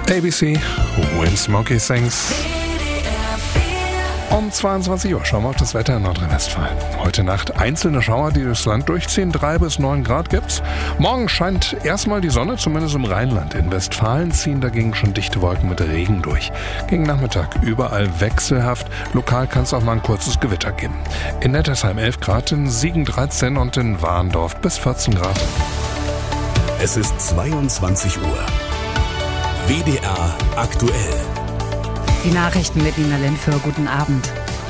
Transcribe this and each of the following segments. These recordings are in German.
ABC, When Smokey Sings. Um 22 Uhr schauen wir auf das Wetter in Nordrhein-Westfalen. Heute Nacht einzelne Schauer, die durchs Land durchziehen. 3 bis 9 Grad gibt's. Morgen scheint erstmal die Sonne, zumindest im Rheinland. In Westfalen ziehen dagegen schon dichte Wolken mit Regen durch. Gegen Nachmittag überall wechselhaft. Lokal kann es auch mal ein kurzes Gewitter geben. In Nettersheim 11 Grad, in Siegen 13 und in Warndorf bis 14 Grad. Es ist 22 Uhr. WDR aktuell. Die Nachrichten mit Nina Lenför. Guten Abend.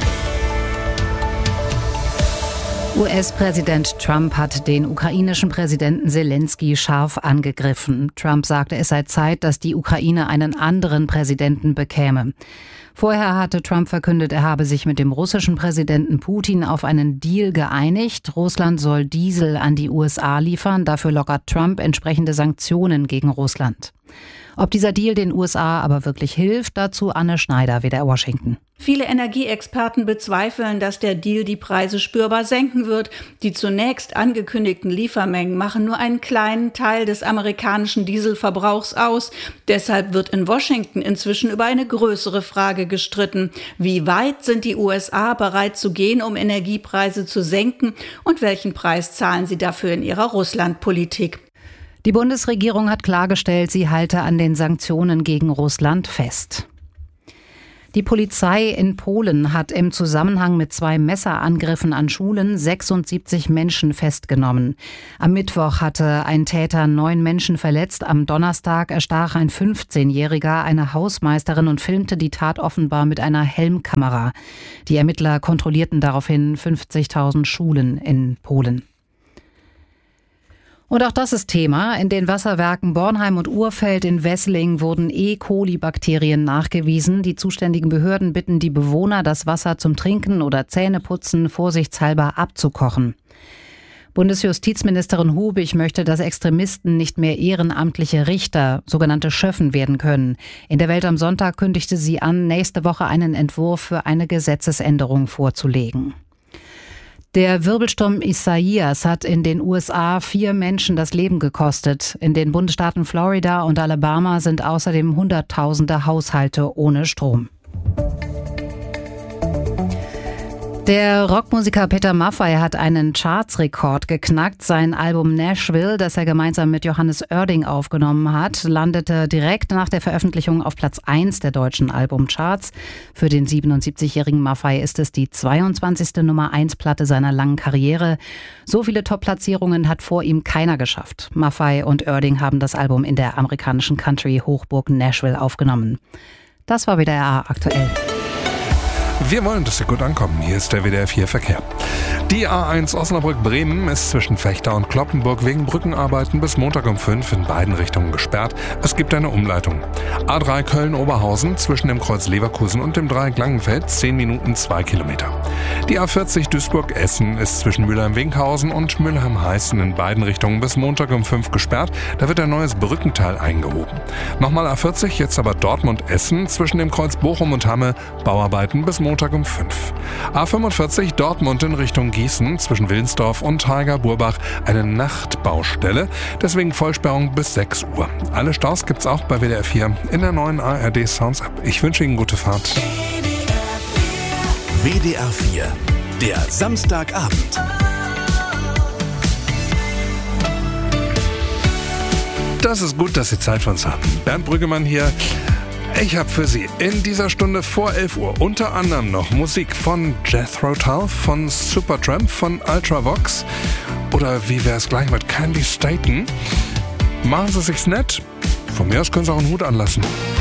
US-Präsident Trump hat den ukrainischen Präsidenten Zelensky scharf angegriffen. Trump sagte, es sei Zeit, dass die Ukraine einen anderen Präsidenten bekäme. Vorher hatte Trump verkündet, er habe sich mit dem russischen Präsidenten Putin auf einen Deal geeinigt. Russland soll Diesel an die USA liefern. Dafür lockert Trump entsprechende Sanktionen gegen Russland. Ob dieser Deal den USA aber wirklich hilft, dazu Anne Schneider, WDR Washington. Viele Energieexperten bezweifeln, dass der Deal die Preise spürbar senken wird. Die zunächst angekündigten Liefermengen machen nur einen kleinen Teil des amerikanischen Dieselverbrauchs aus. Deshalb wird in Washington inzwischen über eine größere Frage gestritten. Wie weit sind die USA bereit zu gehen, um Energiepreise zu senken? Und welchen Preis zahlen sie dafür in ihrer Russlandpolitik? Die Bundesregierung hat klargestellt, sie halte an den Sanktionen gegen Russland fest. Die Polizei in Polen hat im Zusammenhang mit 2 Messerangriffen an Schulen 76 Menschen festgenommen. Am Mittwoch hatte ein Täter 9 Menschen verletzt. Am Donnerstag erstach ein 15-Jähriger eine Hausmeisterin und filmte die Tat offenbar mit einer Helmkamera. Die Ermittler kontrollierten daraufhin 50.000 Schulen in Polen. Und auch das ist Thema. In den Wasserwerken Bornheim und Urfeld in Wesseling wurden E-Coli-Bakterien nachgewiesen. Die zuständigen Behörden bitten die Bewohner, das Wasser zum Trinken oder Zähneputzen vorsichtshalber abzukochen. Bundesjustizministerin Hubig möchte, dass Extremisten nicht mehr ehrenamtliche Richter, sogenannte Schöffen, werden können. In der Welt am Sonntag kündigte sie an, nächste Woche einen Entwurf für eine Gesetzesänderung vorzulegen. Der Wirbelsturm Isaias hat in den USA 4 Menschen das Leben gekostet. In den Bundesstaaten Florida und Alabama sind außerdem Hunderttausende Haushalte ohne Strom. Der Rockmusiker Peter Maffay hat einen Chartsrekord geknackt. Sein Album Nashville, das er gemeinsam mit Johannes Oerding aufgenommen hat, landete direkt nach der Veröffentlichung auf Platz 1 der deutschen Albumcharts. Für den 77-jährigen Maffay ist es die 22. Nummer-1-Platte seiner langen Karriere. So viele Top-Platzierungen hat vor ihm keiner geschafft. Maffay und Oerding haben das Album in der amerikanischen Country-Hochburg Nashville aufgenommen. Das war WDR aktuell. Wir wollen, dass Sie gut ankommen. Hier ist der WDR 4 Verkehr. Die A1 Osnabrück-Bremen ist zwischen Vechta und Cloppenburg wegen Brückenarbeiten bis Montag um 5 in beiden Richtungen gesperrt. Es gibt eine Umleitung. A3 Köln-Oberhausen zwischen dem Kreuz Leverkusen und dem Dreieck Langenfeld 10 Minuten 2 Kilometer. Die A40 Duisburg-Essen ist zwischen Mülheim-Winkhausen und Mülheim-Heißen in beiden Richtungen bis Montag um 5 gesperrt. Da wird ein neues Brückenteil eingehoben. Nochmal A40, jetzt aber Dortmund-Essen zwischen dem Kreuz Bochum und Hamme. Bauarbeiten bis Montag um 5. A45 Dortmund in Richtung Gießen zwischen Wilnsdorf und Haiger-Burbach eine Nachtbaustelle. Deswegen Vollsperrung bis 6 Uhr. Alle Staus gibt's auch bei WDR 4 in der neuen ARD Sounds App. Ich wünsche Ihnen gute Fahrt. WDR 4, der Samstagabend. Das ist gut, dass Sie Zeit für uns haben. Bernd Brüggemann hier. Ich habe für Sie in dieser Stunde vor 11 Uhr unter anderem noch Musik von Jethro Tull, von Supertramp, von Ultravox oder wie wäre es gleich mit Candy Staten. Machen Sie sich's nett. Von mir aus können Sie auch einen Hut anlassen.